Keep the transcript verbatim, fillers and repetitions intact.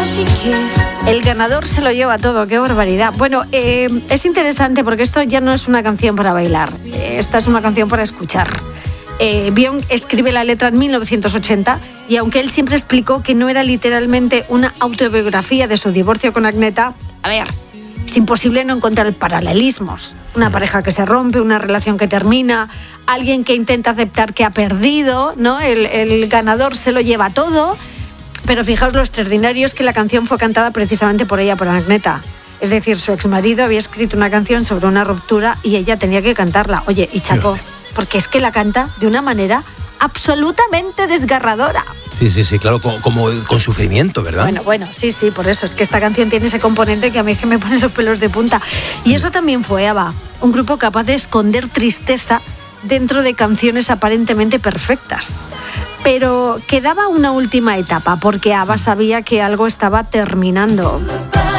El ganador se lo lleva todo, qué barbaridad. Bueno, eh, es interesante porque esto ya no es una canción para bailar, esta es una canción para escuchar. Eh, Björk escribe la letra en mil novecientos ochenta y aunque él siempre explicó que no era literalmente una autobiografía de su divorcio con Agneta, a ver, es imposible no encontrar paralelismos. Una pareja que se rompe, una relación que termina, alguien que intenta aceptar que ha perdido, ¿no? El, el ganador se lo lleva todo, pero fijaos lo extraordinario es que la canción fue cantada precisamente por ella, por Agneta. Es decir, su exmarido había escrito una canción sobre una ruptura y ella tenía que cantarla. Oye, y chapó, porque es que la canta de una manera absolutamente desgarradora. Sí, sí, sí, claro, como, como con sufrimiento, ¿verdad? Bueno, bueno, sí, sí, por eso. Es que esta canción tiene ese componente que a mí es que me pone los pelos de punta. Y eso también fue ABBA, un grupo capaz de esconder tristeza dentro de canciones aparentemente perfectas. Pero quedaba una última etapa, porque ABBA sabía que algo estaba terminando.